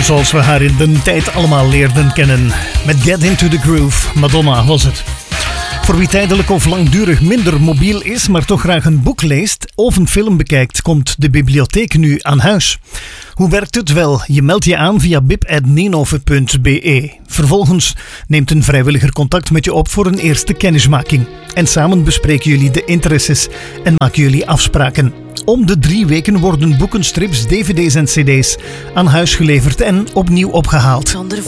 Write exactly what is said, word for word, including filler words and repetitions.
Zoals we haar in de tijd allemaal leerden kennen. Met Get Into The Groove, Madonna was het. Voor wie tijdelijk of langdurig minder mobiel is, maar toch graag een boek leest of een film bekijkt, komt de bibliotheek nu aan huis. Hoe werkt het wel? Je meldt je aan via bib punt ninove punt be. Vervolgens neemt een vrijwilliger contact met je op voor een eerste kennismaking. En samen bespreken jullie de interesses en maken jullie afspraken. Om de drie weken worden boeken, strips, dvd's en cd's aan huis geleverd en opnieuw opgehaald.